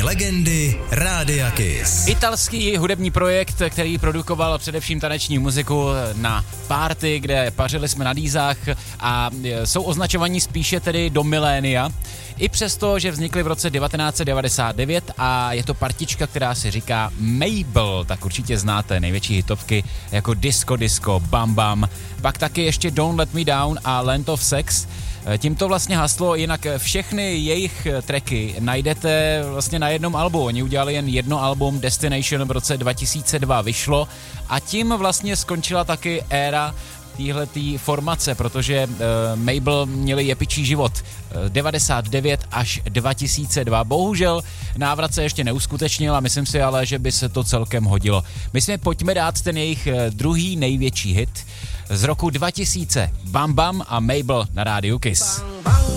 Legendy Rádia Kiss. Italský hudební projekt, který produkoval především taneční muziku na party, kde pařili jsme na dýzách a jsou označovaní spíše tedy do milénia. I přesto, že vznikly v roce 1999 a je to partička, která se říká Mabel, tak určitě znáte největší hitovky jako Disco, Bam Bam, pak taky ještě Don't Let Me Down a Land of Sex. Tímto vlastně haslo, jinak všechny jejich tracky najdete vlastně na jednom albu. Oni udělali jen jedno album, Destination, v roce 2002 vyšlo a tím vlastně skončila taky éra téhletý formace, protože Mabel měli jepičí život 99 až 2002. Bohužel návrat se ještě neuskutečnil a myslím si ale, že by se to celkem hodilo. My jsme pojďme dát ten jejich druhý největší hit z roku 2000. Bam Bam a Mabel na rádiu Kiss. Bang,